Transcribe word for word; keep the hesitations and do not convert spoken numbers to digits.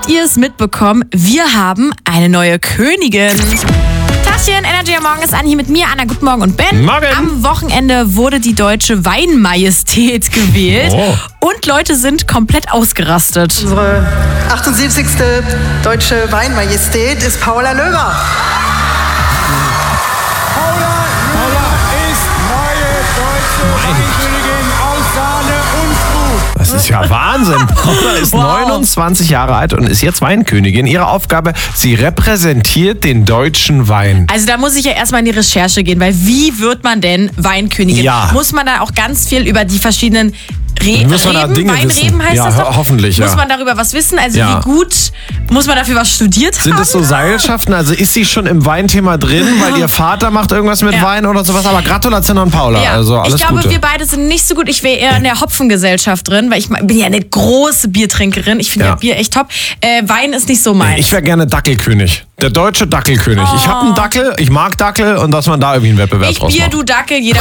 Habt ihr es mitbekommen? Wir haben eine neue Königin. Tachchen, Energy am Morgen ist an, hier mit mir, Anna, guten Morgen und Ben. Morgen. Am Wochenende wurde die deutsche Weinmajestät gewählt Oh. und Leute sind komplett ausgerastet. Unsere achtundsiebzigste deutsche Weinmajestät ist Paula Löber. Paula ist neue deutsche Weinkönigin aus Sahne und Krug. Das ist ja Wahnsinn. Paula ist Wow. neunundzwanzig Jahre alt und ist jetzt Weinkönigin. Ihre Aufgabe, sie repräsentiert den deutschen Wein. Also da muss ich ja erstmal in die Recherche gehen, weil wie wird man denn Weinkönigin? Ja. Muss man da auch ganz viel über die verschiedenen Re Muss man da Reben, Dinge Weinreben wissen? heißt Ja, das ho- doch? hoffentlich, ja. Muss man darüber was wissen? Also Ja. wie gut, muss man dafür was studiert Sind haben? es so Seilschaften? Also ist sie schon im Weinthema drin, weil ihr Vater macht irgendwas mit Ja. Wein oder sowas? Aber Gratulation an Paula. Ja, Also alles ich glaube, Gute. wir beide sind nicht so gut. Ich wäre eher in der Hopfengesellschaft drin, weil ich bin ja eine große Biertrinkerin. Ich finde Ja. ja Bier echt top. Äh, Wein ist nicht so meins. Ich wäre gerne Dackelkönig. Der deutsche Dackelkönig. Ich habe einen Dackel, ich mag Dackel und dass man da irgendwie einen Wettbewerb Ich draus Bier, macht. du Dackel, jeder